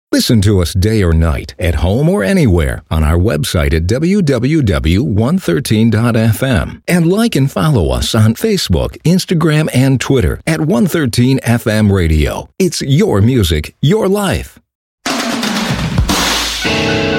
Listen to us day or night, at home or anywhere, on our website at www.113.fm. And like and follow us on Facebook, Instagram, and Twitter at 113FM Radio. It's your music, your life.